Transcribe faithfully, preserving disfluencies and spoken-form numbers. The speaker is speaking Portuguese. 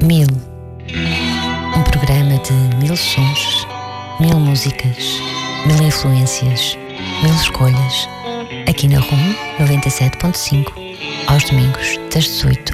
Mil. Um programa de mil sons, mil músicas, mil influências, mil escolhas. Aqui na RUM noventa e sete ponto cinco, aos domingos, das dezoito